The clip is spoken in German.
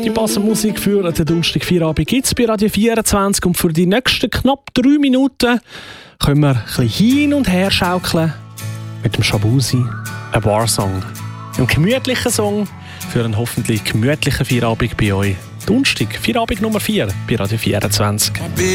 Die passende Musik für den Donnerstag Feierabend gibt es bei Radio 24 und für die nächsten knapp 3 Minuten können wir ein bisschen hin und her schaukeln mit dem Shabuzi, ein Barsong. Ein gemütlicher Song für einen hoffentlich gemütlichen Feierabend bei euch. Donnerstag, Feierabend Nummer 4 bei Radio 24.